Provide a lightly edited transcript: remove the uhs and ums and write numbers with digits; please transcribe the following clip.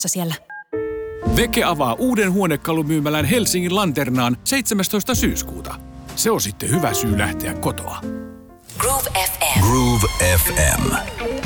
siellä. Veke avaa uuden huonekalumyymälän Helsingin Lanternaan 17. syyskuuta. Se on sitten hyvä syy lähteä kotoa. Groove FM. Groove FM.